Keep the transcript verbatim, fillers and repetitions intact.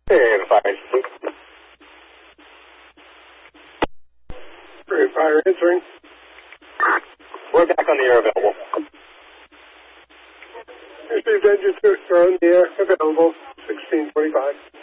And fire. Great fire answering. We're back on the air available. Received engine two, are on the air available, sixteen twenty-five.